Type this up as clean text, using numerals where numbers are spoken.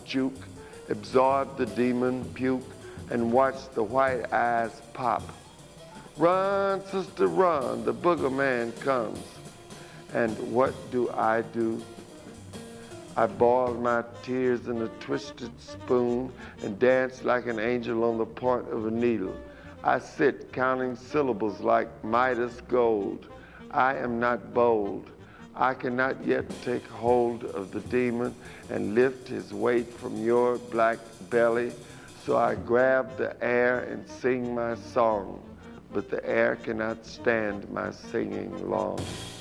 juke, absorb the demon puke, and watch the white eyes pop. Run, sister, run, the booger man comes. And what do? I boiled my tears in a twisted spoon and danced like an angel on the point of a needle. I sit counting syllables like Midas gold. I am not bold. I cannot yet take hold of the demon and lift his weight from your black belly. So I grab the air and sing my song, but the air cannot stand my singing long.